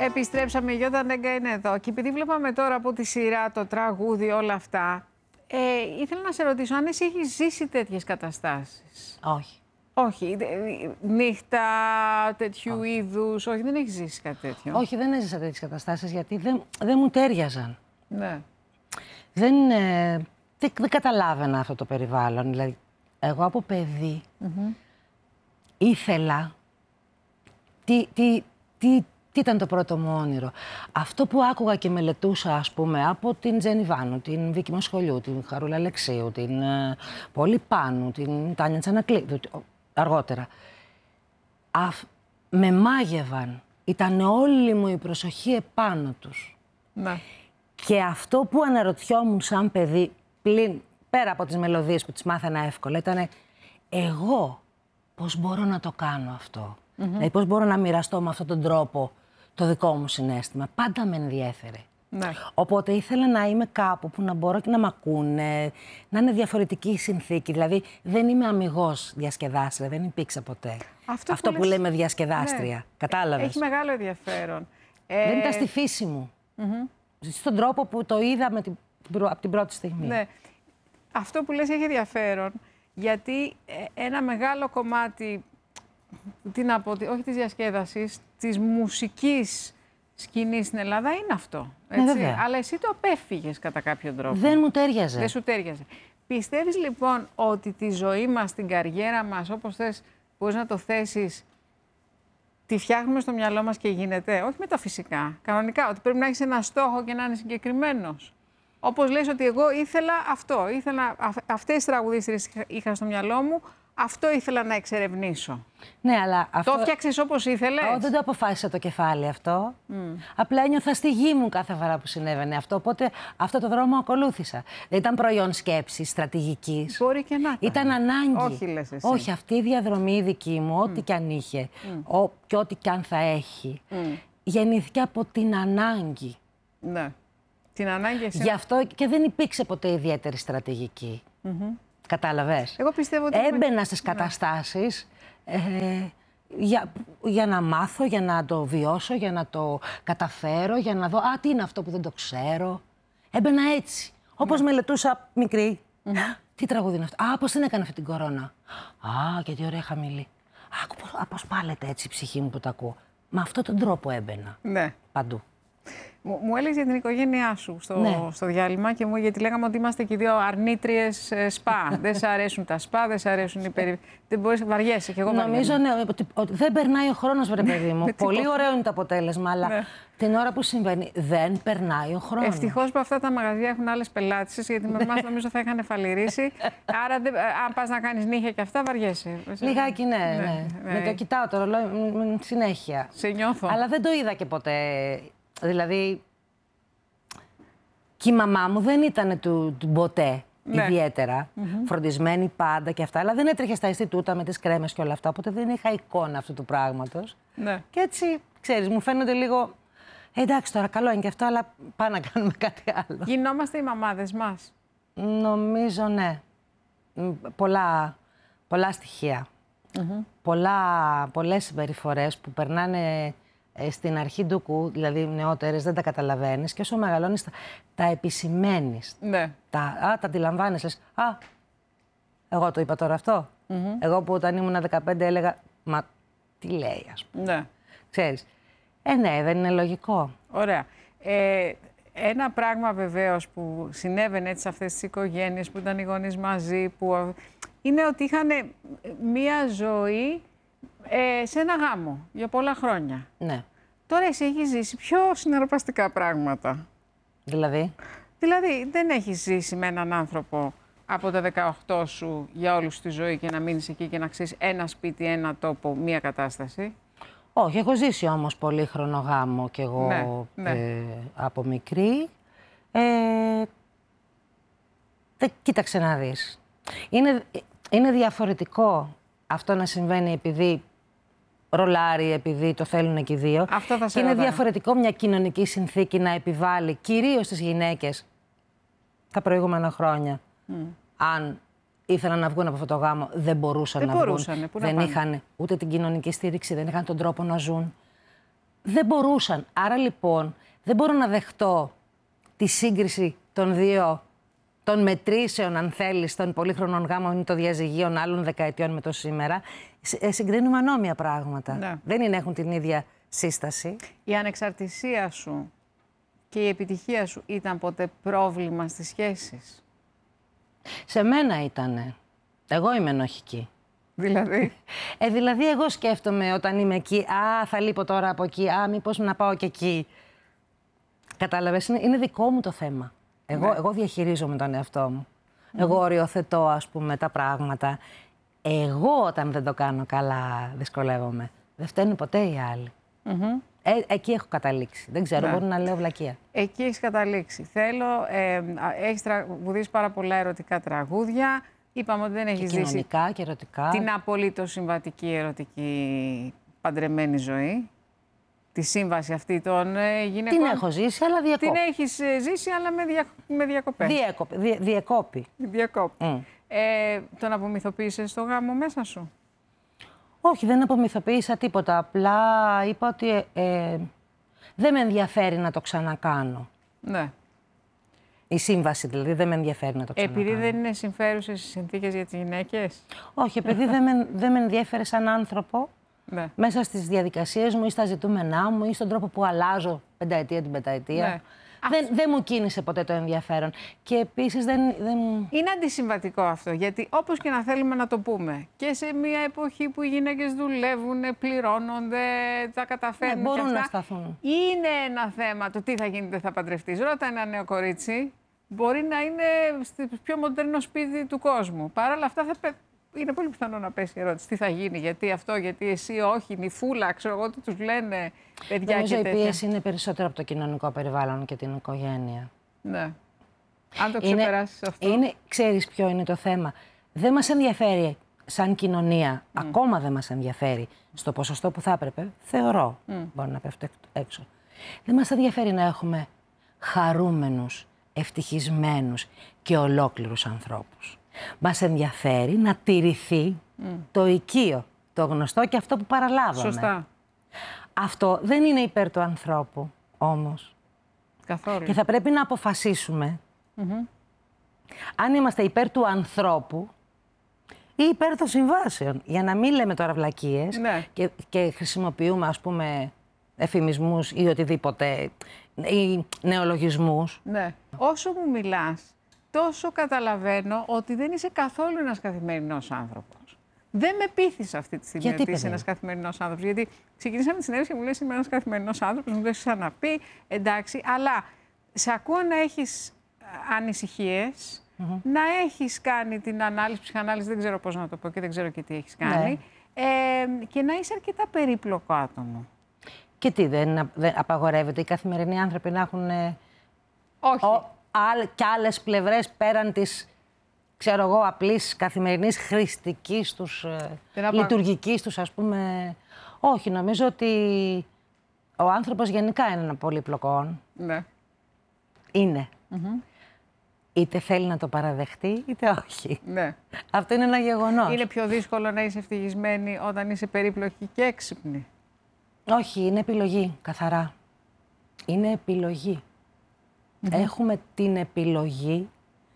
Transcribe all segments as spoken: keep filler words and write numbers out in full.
Επιστρέψαμε, η Γιώτα Νέγκα είναι εδώ. Και επειδή βλέπαμε τώρα από τη σειρά, το τραγούδι, όλα αυτά, ε, ήθελα να σε ρωτήσω αν εσύ έχεις ζήσει τέτοιες καταστάσεις. Όχι. Όχι. Νύχτα τέτοιου όχι. είδους. Όχι, δεν έχεις ζήσει κάτι τέτοιο. Όχι, δεν έζησα τέτοιες καταστάσεις γιατί δεν, δεν μου τέριαζαν. Ναι. Δεν, ε, δεν, δεν καταλάβαινα αυτό το περιβάλλον. Δηλαδή, εγώ από παιδί mm-hmm. ήθελα. Τι, τι, τι, τι ήταν το πρώτο μου όνειρο. Αυτό που άκουγα και μελετούσα, ας πούμε, από την Τζέννη Βάνου, την Βίκη Μοσχολιού, την Χαρούλα Αλεξίου, την uh, Πόλη Πάνου, την Τάνια Τσανακλείδου, αργότερα. Αφ, με μάγευαν. Ήταν όλη μου η προσοχή επάνω τους. Ναι. Και αυτό που αναρωτιόμουν σαν παιδί, πλην, πέρα από τις μελωδίες που τις μάθαινα εύκολα, ήταν εγώ πώς μπορώ να το κάνω αυτό. Mm-hmm. Δηλαδή πώς μπορώ να μοιραστώ με αυτόν τον τρόπο το δικό μου συναίσθημα. Πάντα με ενδιέφερε. Ναι. Οπότε ήθελα να είμαι κάπου που να μπορώ και να μ' ακούνε, να είναι διαφορετική η συνθήκη. Δηλαδή δεν είμαι αμιγώς διασκεδάστρια, δεν υπήρξα ποτέ. Αυτό, Αυτό που, που λες... λέμε διασκεδάστρια. Ναι. Κατάλαβες. Έχει μεγάλο ενδιαφέρον. Δεν ε... ήταν στη φύση μου. Mm-hmm. Στον τρόπο που το είδα με την... από την πρώτη στιγμή. Ναι. Αυτό που λες έχει ενδιαφέρον, γιατί ένα μεγάλο κομμάτι, τι να πω, όχι της διασκέδασης, της μουσικής σκηνής στην Ελλάδα είναι αυτό. Έτσι. Ναι, αλλά εσύ το απέφυγες κατά κάποιον τρόπο. Δεν μου τέριαζε. Δεν σου τέριαζε. Πιστεύεις λοιπόν ότι τη ζωή μας, την καριέρα μας, όπως θες, μπορείς να το θέσεις, τη φτιάχνουμε στο μυαλό μας και γίνεται, όχι με τα φυσικά, κανονικά, ότι πρέπει να έχεις ένα στόχο και να είναι συγκεκριμένος. Όπως λες ότι εγώ ήθελα αυτό, ήθελα, αυτές τις τραγουδίστριες είχα στο μυαλό μου, αυτό ήθελα να εξερευνήσω. Ναι, αλλά αυτό... Το φτιάξες όπως ήθελες. Ω, δεν το αποφάσισα το κεφάλι αυτό. Mm. Απλά ένιωθα στη γη μου κάθε φορά που συνέβαινε αυτό. Οπότε αυτό το δρόμο ακολούθησα. Δεν ήταν προϊόν σκέψης, στρατηγικής. Μπορεί και να ήταν. Ήταν ανάγκη. Όχι, λες εσύ. Όχι, αυτή η διαδρομή δική μου, ό,τι mm. κι αν είχε, mm. ό, και ό,τι κι αν θα έχει, mm. γεννήθηκε από την ανάγκη. Ναι. Την ανάγκη εσύ. Γι' αυτό και δεν υπήρξε ποτέ ιδιαίτερη στρατηγική. Mm-hmm. Κατάλαβες. Εγώ πιστεύω ότι... Έμπαινα στις καταστάσεις ε, για, για να μάθω, για να το βιώσω, για να το καταφέρω, για να δω «Α, τι είναι αυτό που δεν το ξέρω». Έμπαινα έτσι. Όπως ναι. μελετούσα μικρή. Mm-hmm. Τι τραγούδι είναι αυτό. «Α, πώς την έκανε αυτή την κορώνα». «Α, και τι ωραία χαμηλή». «Α, πώς πάλετε έτσι η ψυχή μου που τα ακούω». Με αυτόν τον τρόπο έμπαινα. Ναι. Παντού. Μου, μου έλεγες για την οικογένειά σου στο, ναι. στο διάλειμμα και μου, γιατί λέγαμε ότι είμαστε και δύο αρνήτριες ε, σπα. Δεν σ' αρέσουν τα σπα, δεν σ' αρέσουν οι περι... Δεν μπορείς, βαριέσαι και εγώ Νομίζω ναι, ότι, ότι δεν περνάει ο χρόνος, βρε παιδί μου. Πολύ ωραίο είναι το αποτέλεσμα, αλλά ναι. την ώρα που συμβαίνει δεν περνάει ο χρόνος. Ευτυχώς που αυτά τα μαγαζιά έχουν άλλες πελάτησες, γιατί με εμάς νομίζω θα είχαν φαλυρίσει. Άρα δεν, αν πας να κάνεις νύχια και αυτά, βαριέσαι. Λιγάκι ναι, ναι. ναι. ναι. Με το κοιτάω το ρολόι συνέχεια. Σε νιώθω. Αλλά δεν το είδα και ποτέ. Δηλαδή, και η μαμά μου δεν ήταν του, του ποτέ ναι. ιδιαίτερα, mm-hmm. φροντισμένη πάντα και αυτά, αλλά δεν έτρεχε στα Ινστιτούτα με τις κρέμες και όλα αυτά, οπότε δεν είχα εικόνα αυτού του πράγματος. Ναι. Και έτσι, ξέρεις, μου φαίνονται λίγο, εντάξει τώρα καλό είναι και αυτό, αλλά πάμε να κάνουμε κάτι άλλο. Γινόμαστε οι μαμάδες μας. Νομίζω ναι. Πολλά, πολλά στοιχεία. Mm-hmm. Πολλά, πολλές συμπεριφορές που περνάνε στην αρχή ντουκού, δηλαδή νεότερες, δεν τα καταλαβαίνεις και όσο μεγαλώνεις τα, τα επισημαίνεις. Ναι. Τα, α, τα αντιλαμβάνεις, λες, α, εγώ το είπα τώρα αυτό. Mm-hmm. Εγώ που όταν ήμουν δεκαπέντε έλεγα, μα τι λέει, ας πούμε. Ναι. Ξέρεις. Ε, ναι, δεν είναι λογικό. Ωραία. Ε, ένα πράγμα βεβαίως που συνέβαινε έτσι σε αυτές τις οικογένειες που ήταν οι γονείς μαζί, που, είναι ότι είχαν μία ζωή Ε, σε ένα γάμο για πολλά χρόνια. Ναι. Τώρα εσύ έχεις ζήσει πιο συναρπαστικά πράγματα. Δηλαδή? Δηλαδή δεν έχεις ζήσει με έναν άνθρωπο από τα δεκαοκτώ σου για όλη σου τη ζωή και να μείνεις εκεί και να ξέρεις ένα σπίτι, ένα τόπο, μία κατάσταση. Όχι, έχω ζήσει όμως πολύχρονο γάμο κι εγώ ναι, ναι. Ε, από μικρή. Ε, δε, κοίταξε να δεις. Είναι, είναι διαφορετικό αυτό να συμβαίνει επειδή ρολάρει, επειδή το θέλουν και οι δύο. Αυτό θα σε και είναι ρωτάω. διαφορετικό μια κοινωνική συνθήκη να επιβάλλει κυρίως στις γυναίκες τα προηγούμενα χρόνια. Mm. Αν ήθελαν να βγουν από αυτό το γάμο, δεν μπορούσαν δεν να μπορούσαν, βγουν. Πού δεν να είχαν ούτε την κοινωνική στήριξη, δεν είχαν τον τρόπο να ζουν. δεν μπορούσαν. Άρα λοιπόν δεν μπορώ να δεχτώ τη σύγκριση των δύο, των μετρήσεων, αν θέλεις, των πολύχρονων γάμων ή των διαζυγίων άλλων δεκαετιών με το σήμερα. Συγκρίνουμε ανώμια πράγματα. Ναι. Δεν είναι, έχουν την ίδια σύσταση. Η ανεξαρτησία σου και η επιτυχία σου ήταν ποτέ πρόβλημα στις σχέσεις? Σε μένα ήτανε. Εγώ είμαι ενοχική. Δηλαδή? Ε, δηλαδή, εγώ σκέφτομαι όταν είμαι εκεί, α, θα λείπω τώρα από εκεί, α, μήπως να πάω και εκεί. Κατάλαβες, είναι, είναι δικό μου το θέμα. Εγώ, Ναι. εγώ διαχειρίζομαι τον εαυτό μου. Mm. Εγώ οριοθετώ, ας πούμε, τα πράγματα. Εγώ όταν δεν το κάνω καλά δυσκολεύομαι. Δεν φταίνουν ποτέ οι άλλοι. Mm-hmm. Ε, εκεί έχω καταλήξει. Δεν ξέρω, Ναι. μπορεί να λέω βλακεία. Εκεί έχεις καταλήξει. Θέλω, ε, έχεις τραγουδήσει πάρα πολλά ερωτικά τραγούδια. Είπαμε ότι δεν έχεις Και ζήσει κοινωνικά και ερωτικά. την απολύτως συμβατική ερωτική παντρεμένη ζωή. Τη σύμβαση αυτή των ε, γυναικών. Την έχω ζήσει, αλλά διακόπη. Την έχεις ε, ζήσει, αλλά με, δια, με διακοπές. Διεκόπη. Δι, διεκόπη. Διακόπη. Mm. Ε, τον απομυθοποίησες στο γάμο μέσα σου? Όχι, δεν απομυθοποίησα τίποτα. Απλά είπα ότι ε, ε, δεν με ενδιαφέρει να το ξανακάνω. Ναι. Η σύμβαση δηλαδή δεν με ενδιαφέρει να το ξανακάνω. Επειδή δεν είναι συμφέρουσες οι συνθήκες για τις γυναίκες. Όχι, επειδή δεν, με, δεν με ενδιαφέρει σαν άνθρωπο Ναι. μέσα στις διαδικασίες μου ή στα ζητούμενά μου ή στον τρόπο που αλλάζω πενταετία την πενταετία. Ναι. Δεν, δεν μου κίνησε ποτέ το ενδιαφέρον. Και επίσης δεν... δεν... Είναι αντισυμβατικό αυτό, γιατί όπως και να θέλουμε να το πούμε, και σε μια εποχή που οι γυναίκες δουλεύουν, πληρώνονται, τα καταφέρνουν, Ναι, μπορούν και αυτά, να σταθούν. είναι ένα θέμα το τι θα γίνει, δεν θα παντρευτείς. Ρώτα ένα νέο κορίτσι, μπορεί να είναι στο πιο μοντέρνο σπίτι του κόσμου. Παρ' όλα αυτά θα πε... είναι πολύ πιθανό να πέσει η ερώτηση τι θα γίνει, γιατί αυτό, γιατί εσύ όχι, νυφούλα, ξέρω εγώ τι τους λένε, παιδιά. Νομίζω και η τέτοια. πίεση είναι περισσότερο από το κοινωνικό περιβάλλον και την οικογένεια. Ναι. Αν το ξεπεράσεις αυτό. Είναι, ξέρεις ποιο είναι το θέμα. Δεν μας ενδιαφέρει σαν κοινωνία, mm. ακόμα δεν μας ενδιαφέρει στο ποσοστό που θα έπρεπε, θεωρώ, mm. μπορεί να πέφτει έξω. Δεν μας ενδιαφέρει να έχουμε χαρούμενους, ευτυχισμένους και ολόκληρους ανθρώπους. Μας ενδιαφέρει να τηρηθεί mm. το οικείο, το γνωστό και αυτό που παραλάβαμε. Σωστά. Αυτό δεν είναι υπέρ του ανθρώπου, όμως. Καθόλου. Και θα πρέπει να αποφασίσουμε mm-hmm. αν είμαστε υπέρ του ανθρώπου ή υπέρ των συμβάσεων. Για να μην λέμε τώρα βλακίες ναι. και, και χρησιμοποιούμε, ας πούμε, εφημισμούς ή οτιδήποτε, ή νεολογισμούς. Ναι. Όσο μου μιλάς, τόσο καταλαβαίνω ότι δεν είσαι καθόλου ένας καθημερινός άνθρωπος. Δεν με πείθεις αυτή τη στιγμή γιατί, ότι είσαι ένας καθημερινός άνθρωπος. Γιατί ξεκινήσαμε τη συνέντευξη και μου λες είμαι ένας καθημερινός άνθρωπος, μου το έχεις ξαναπεί, εντάξει, αλλά σε ακούω να έχεις ανησυχίες, mm-hmm. να έχεις κάνει την ανάλυση, ψυχανάλυση, δεν ξέρω πώς να το πω και δεν ξέρω και τι έχεις κάνει, ναι. ε, και να είσαι αρκετά περίπλοκο άτομο. Και τι, δεν, δεν απαγορεύεται οι καθημερινοί άνθρωποι να έχουν ε, όχι. Ο, άλλ, και άλλες πλευρές πέραν της, ξέρω εγώ, απλής καθημερινής χρηστικής τους, ε, λειτουργικής τους, ας πούμε. Όχι, νομίζω ότι ο άνθρωπος γενικά είναι ένα πολύπλοκο. Ναι. Είναι. Mm-hmm. Είτε θέλει να το παραδεχτεί, είτε όχι. Ναι. Αυτό είναι ένα γεγονός. Είναι πιο δύσκολο να είσαι ευτυχισμένη όταν είσαι περίπλοκη και έξυπνη. Όχι, είναι επιλογή, καθαρά. Είναι επιλογή. Mm-hmm. Έχουμε την επιλογή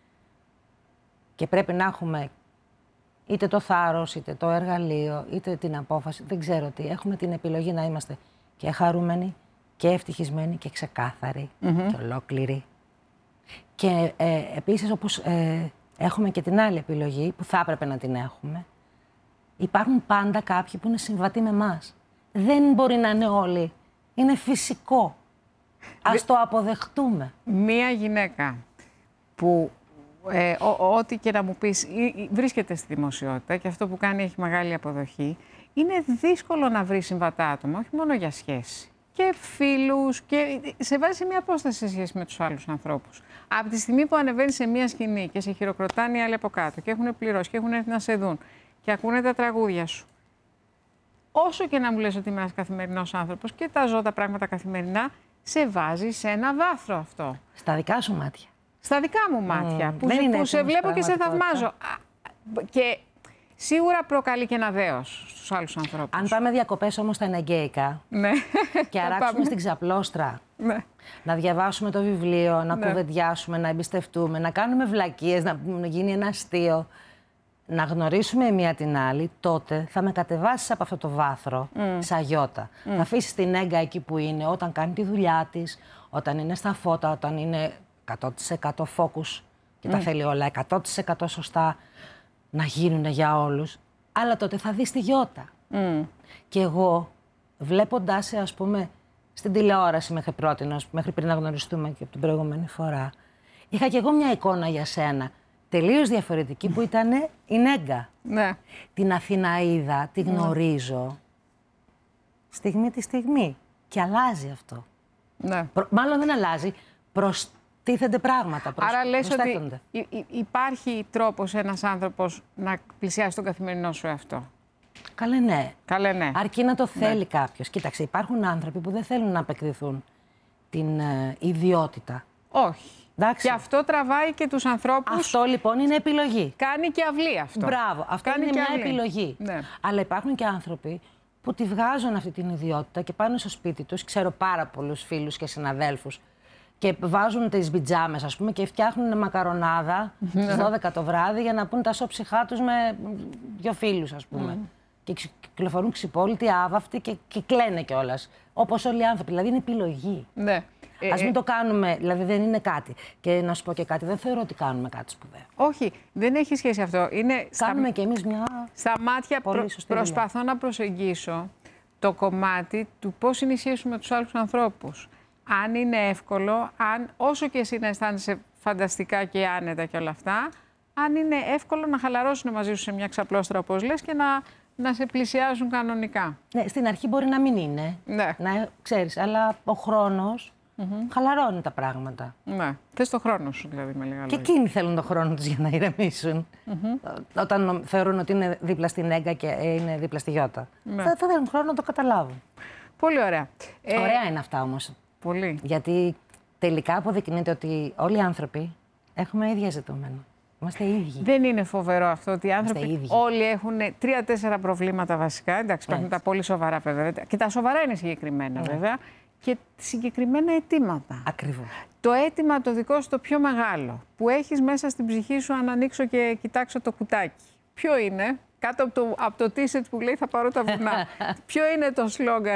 και πρέπει να έχουμε είτε το θάρρος, είτε το εργαλείο, είτε την απόφαση, δεν ξέρω τι. Έχουμε την επιλογή να είμαστε και χαρούμενοι και ευτυχισμένοι και ξεκάθαροι mm-hmm. και ολόκληροι. Και ε, επίσης, όπως ε, έχουμε και την άλλη επιλογή, που θα έπρεπε να την έχουμε, υπάρχουν πάντα κάποιοι που είναι συμβατοί με εμάς. Δεν μπορεί να είναι όλοι. Είναι φυσικό. Ας το αποδεχτούμε. Μία γυναίκα που ε, ό,τι και να μου πεις βρίσκεται στη δημοσιότητα και αυτό που κάνει έχει μεγάλη αποδοχή, είναι δύσκολο να βρει συμβατά άτομα, όχι μόνο για σχέση. Και φίλους και σε βάζει σε μια απόσταση σε σχέση με τους άλλους ανθρώπους. Από τη στιγμή που ανεβαίνει σε μια σκηνή και σε χειροκροτάνε οι άλλοι από κάτω και έχουν πληρώσει και έχουν έρθει να σε δουν και ακούνε τα τραγούδια σου, όσο και να μου λες ότι είμαι ένας καθημερινός άνθρωπος και τα ζω τα πράγματα καθημερινά, σε βάζει σε ένα βάθρο αυτό. Στα δικά σου μάτια. Στα δικά μου μάτια, Mm, που, σε, που σε βλέπω και σε θαυμάζω. Και Σίγουρα προκαλεί και ένα δέος στους άλλους ανθρώπους. Αν πάμε διακοπές όμως στα εναγκαίικα Ναι. και αράξουμε στην ξαπλώστρα, ναι. να διαβάσουμε το βιβλίο, να ναι. κουβεντιάσουμε, να εμπιστευτούμε, να κάνουμε βλακίες, να γίνει ένα αστείο, να γνωρίσουμε η μία την άλλη, τότε θα με κατεβάσεις από αυτό το βάθρο mm. σαν γιώτα. Mm. Θα αφήσεις την έγκα εκεί που είναι, όταν κάνει τη δουλειά της, όταν είναι στα φώτα, όταν είναι εκατό τοις εκατό focus και mm. τα θέλει όλα εκατό τοις εκατό σωστά να γίνουν για όλους. Αλλά τότε θα δεις τη γιώτα. Mm. Και εγώ, βλέποντάς σε, ας πούμε, στην τηλεόραση μέχρι πρώτη, μέχρι πριν να γνωριστούμε και από την προηγούμενη φορά, είχα και εγώ μια εικόνα για σένα, τελείως διαφορετική, που ήταν η Νέγκα. Ναι. Την Αθηναίδα, τη γνωρίζω, ναι. στιγμή τη στιγμή. Και αλλάζει αυτό. Ναι. Προ... Μάλλον δεν αλλάζει, προστίθενται πράγματα. Προσ... Άρα λες ότι υπάρχει τρόπος ένας άνθρωπος να πλησιάσει τον καθημερινό σου εαυτό. Καλέ ναι. Καλέ ναι. Αρκεί να το θέλει ναι. κάποιος. Κοίταξε, υπάρχουν άνθρωποι που δεν θέλουν να απεκδηθούν την ε, ιδιότητα. Όχι. Εντάξει. Και αυτό τραβάει και τους ανθρώπους. Αυτό λοιπόν είναι επιλογή. Κάνει και αυλή αυτό. Μπράβο. Αυτό Κάνει είναι και μια αυλή. επιλογή. Ναι. Αλλά υπάρχουν και άνθρωποι που τη βγάζουν αυτή την ιδιότητα και πάνε στο σπίτι τους. Ξέρω πάρα πολλούς φίλους και συναδέλφους. Και βάζουν τις πιτζάμες, ας πούμε, και φτιάχνουν μακαρονάδα στις δώδεκα το βράδυ για να πούν τα σώψιχά τους με δύο φίλους, ας πούμε. Mm. Και κυκλοφορούν ξυπόλυτοι, άβαυτοι και, και κλαίνε κιόλας. Όπως όλοι οι άνθρωποι. Δηλαδή είναι επιλογή. Ναι. Ας μην το κάνουμε, δηλαδή δεν είναι κάτι. Και να σου πω και κάτι, δεν θεωρώ ότι κάνουμε κάτι σπουδαίο. Όχι, δεν έχει σχέση αυτό. Είναι κάνουμε στα... κι εμείς μια. Στα μάτια προ... προσπαθώ να προσεγγίσω το κομμάτι του πώς συνισχύσουμε τους άλλους ανθρώπους. Αν είναι εύκολο, αν όσο και εσύ να αισθάνεσαι φανταστικά και άνετα και όλα αυτά, αν είναι εύκολο να χαλαρώσουν μαζί σου σε μια ξαπλώστρα, όπως λες, και να, να σε πλησιάζουν κανονικά. Ναι, στην αρχή μπορεί να μην είναι. Ναι. Να ξέρεις, αλλά ο χρόνος mm-hmm. χαλαρώνει τα πράγματα. Ναι. Θες το χρόνο σου, δηλαδή, με λίγα λόγια. Και εκείνοι θέλουν το χρόνο τους για να ηρεμήσουν. Mm-hmm. Όταν θεωρούν ότι είναι δίπλα στην Έγκα και είναι δίπλα στη Γιώτα. Ναι. Θα, θα θέλουν χρόνο να το καταλάβουν. Πολύ ωραία. Ωραία ε... είναι αυτά όμως. Πολύ. Γιατί τελικά αποδεικνύεται ότι όλοι οι άνθρωποι έχουμε ίδια ζητούμενα. Είμαστε ίδιοι. Δεν είναι φοβερό αυτό ότι οι άνθρωποι όλοι έχουν τρία-τέσσερα προβλήματα βασικά. Εντάξει, υπάρχουν τα πολύ σοβαρά βέβαια. Και τα σοβαρά είναι συγκεκριμένα yeah. βέβαια. Και συγκεκριμένα αιτήματα. Ακριβώς. Το αίτημα το δικό σου το πιο μεγάλο που έχεις μέσα στην ψυχή σου, αν ανοίξω και κοιτάξω το κουτάκι. Ποιο είναι? Κάτω από το, από το t-shirt που λέει θα πάρω τα βουνά. Ποιο είναι το σλόγγαν?